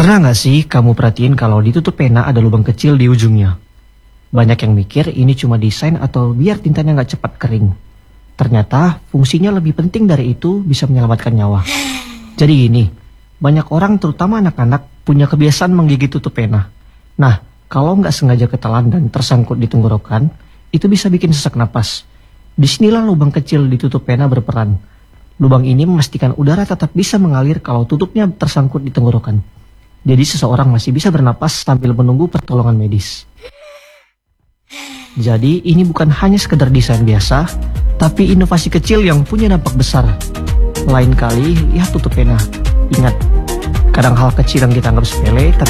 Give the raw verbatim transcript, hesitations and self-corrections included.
Pernah nggak sih kamu perhatiin kalau di tutup pena ada lubang kecil di ujungnya? Banyak yang mikir ini cuma desain atau biar tintanya nggak cepat kering. Ternyata fungsinya lebih penting dari itu, bisa menyelamatkan nyawa. Jadi gini, banyak orang terutama anak-anak punya kebiasaan menggigit tutup pena. Nah, kalau nggak sengaja ketelan dan tersangkut di tenggorokan, itu bisa bikin sesak napas. Disinilah lubang kecil di tutup pena berperan. Lubang ini memastikan udara tetap bisa mengalir kalau tutupnya tersangkut di tenggorokan. Jadi seseorang masih bisa bernapas sambil menunggu pertolongan medis. Jadi ini bukan hanya sekedar desain biasa, tapi inovasi kecil yang punya dampak besar. Lain kali lihat tutup pena. Ingat, kadang hal kecil yang kita anggap sepele, tapi